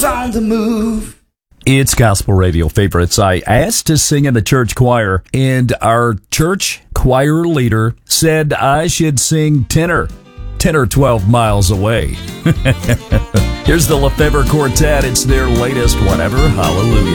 devil's on the move. It's Gospel Radio Favorites. I asked to sing in the church choir, and our church choir leader said I should sing tenor 12 miles away. Here's the Lefebvre Quartet. It's their latest whatever. Hallelujah.